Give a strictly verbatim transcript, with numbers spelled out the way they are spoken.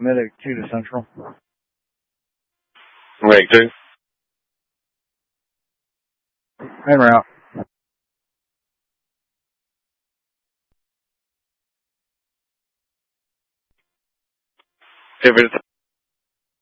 Medic two to Central. Medic two. En route. If it's